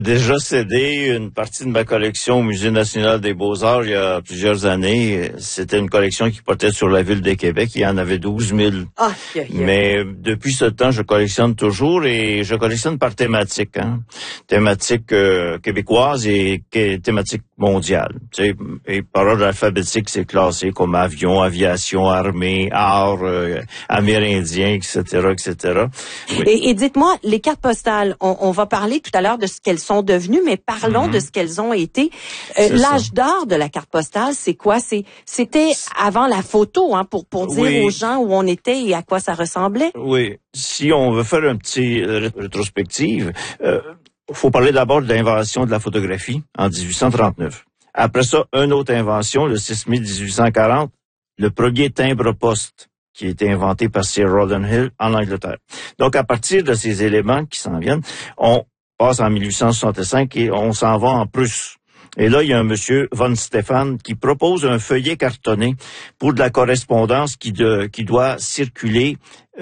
déjà cédé une partie de ma collection au Musée national des beaux-arts il y a plusieurs années. C'était une collection qui portait sur la ville de Québec. Il y en avait 12 000. Mais depuis ce temps, je collectionne toujours et je collectionne par thématique. Thématique québécoise et thématique mondiale. Tu sais, et par ordre alphabétique, c'est classé comme avion, aviation, armée, art, amérindien, etc., etc. Oui. Et dites-moi, les cartes postales, on va parler tout à l'heure de ce qu'elles sont devenues, mais parlons de ce qu'elles ont été. L'âge d'or de la carte postale, c'est quoi? C'était avant la photo, pour dire aux gens où on était et à quoi ça ressemblait? Oui. Si on veut faire un petit rétrospective, faut parler d'abord de l'invention de la photographie en 1839. Après ça, une autre invention, le 6 mai 1840, le premier timbre-poste qui a été inventé par Sir Rowland Hill en Angleterre. Donc, à partir de ces éléments qui s'en viennent, on passe en 1865 et on s'en va en Prusse. Et là, il y a un monsieur, von Stephan, qui propose un feuillet cartonné pour de la correspondance qui doit circuler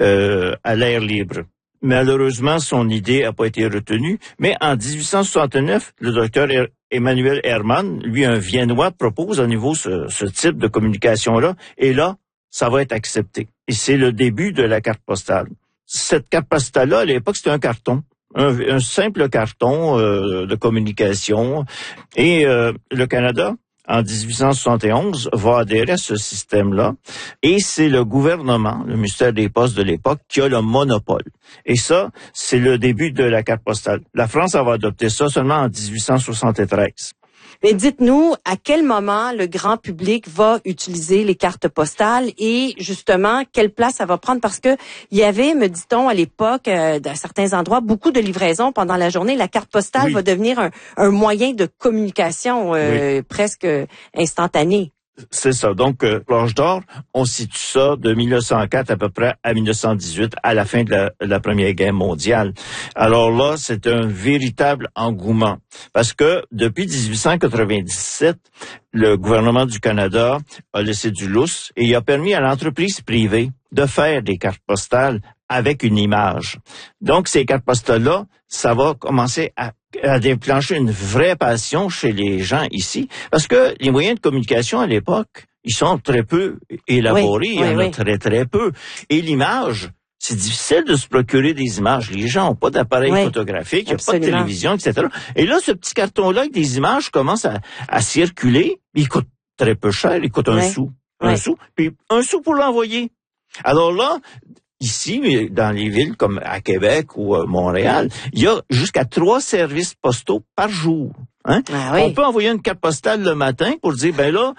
à l'air libre. Malheureusement, son idée n'a pas été retenue, mais en 1869, le docteur Emmanuel Hermann, lui un Viennois, propose à nouveau ce type de communication-là, et là, ça va être accepté. Et c'est le début de la carte postale. Cette carte postale-là, à l'époque, c'était un carton. Un simple carton de communication. Et le Canada, en 1871, va adhérer à ce système-là. Et c'est le gouvernement, le ministère des Postes de l'époque, qui a le monopole. Et ça, c'est le début de la carte postale. La France va adopter ça seulement en 1873. Mais dites-nous, à quel moment le grand public va utiliser les cartes postales et justement, quelle place ça va prendre? Parce que il y avait, me dit-on, à l'époque, dans certains endroits, beaucoup de livraisons pendant la journée. La carte postale va devenir un moyen de communication presque instantané. C'est ça. Donc, l'âge d'or, on situe ça de 1904 à peu près à 1918, à la fin de la Première Guerre mondiale. Alors là, c'est un véritable engouement. Parce que depuis 1897, le gouvernement du Canada a laissé du lousse et il a permis à l'entreprise privée de faire des cartes postales avec une image. Donc, ces cartes postales-là, ça va commencer à déclencher une vraie passion chez les gens ici, parce que les moyens de communication à l'époque, ils sont très peu élaborés, il y en a très très peu. Et l'image, c'est difficile de se procurer des images. Les gens n'ont pas d'appareil photographique, il n'y a pas de télévision, etc. Et là, ce petit carton-là avec des images commence à circuler, il coûte très peu cher, il coûte un sou, puis un sou pour l'envoyer. Alors là, ici, dans les villes comme à Québec ou à Montréal, il y a jusqu'à 3 services postaux par jour. On peut envoyer une carte postale le matin pour dire, ben là,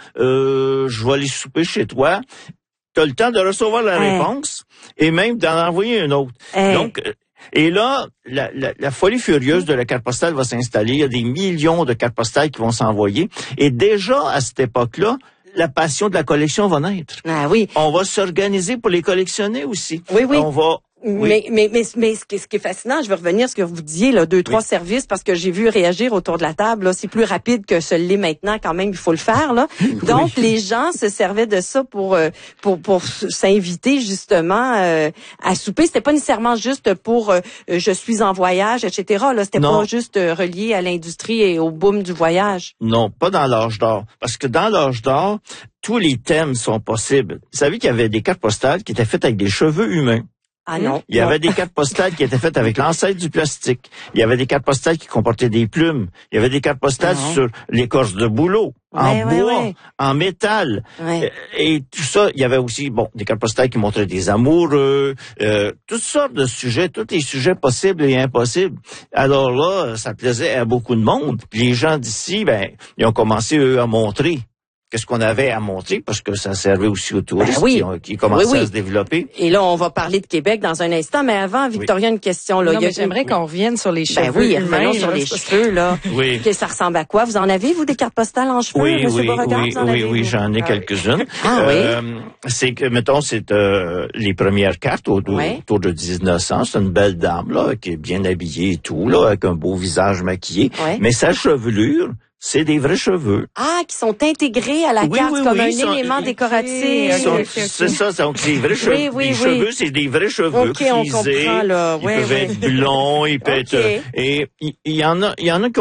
je vais aller souper chez toi. Tu as le temps de recevoir la réponse et même d'en envoyer une autre. Donc, et là, la folie furieuse de la carte postale va s'installer. Il y a des millions de cartes postales qui vont s'envoyer. Et déjà, à cette époque-là, la passion de la collection va naître. On va s'organiser pour les collectionner aussi. On va... Mais ce qui est fascinant, je veux revenir à ce que vous disiez, là, 2-3 services, parce que j'ai vu réagir autour de la table, là, c'est plus rapide que ce l'est maintenant, quand même, il faut le faire, là. Donc, les gens se servaient de ça pour s'inviter, justement, à souper. C'était pas nécessairement juste pour, je suis en voyage, etc., là. C'était pas juste relié à l'industrie et au boom du voyage. Non, pas dans l'âge d'or. Parce que dans l'âge d'or, tous les thèmes sont possibles. Vous savez qu'il y avait des cartes postales qui étaient faites avec des cheveux humains. Il y avait des cartes postales qui étaient faites avec l'ancêtre du plastique. Il y avait des cartes postales qui comportaient des plumes. Il y avait des cartes postales sur l'écorce de bouleau, en bois, en métal. Et tout ça, il y avait aussi, des cartes postales qui montraient des amoureux, toutes sortes de sujets, tous les sujets possibles et impossibles. Alors là, ça plaisait à beaucoup de monde. Puis les gens d'ici, ils ont commencé, eux, à montrer qu'est-ce qu'on avait à montrer, parce que ça servait aussi aux touristes qui commençaient à se développer. Et là, on va parler de Québec dans un instant, mais avant, Victoria, une question. Là. J'aimerais qu'on revienne sur les cheveux. Revenons sur les cheveux, là. Ça ressemble à quoi? Vous en avez, vous, des cartes postales en cheveux, M. Beauregard? Oui, j'en ai quelques-unes. C'est que, mettons, c'est les premières cartes autour de 1900. C'est une belle dame, là, qui est bien habillée et tout, là, avec un beau visage maquillé. Mais sa chevelure, c'est des vrais cheveux. Ah, qui sont intégrés à la carte comme un élément décoratif. C'est ça, donc c'est des vrais cheveux. Les cheveux, c'est des vrais cheveux frisés. On comprend, là. Ils peuvent être blonds, ils peuvent être... Et il y en a qui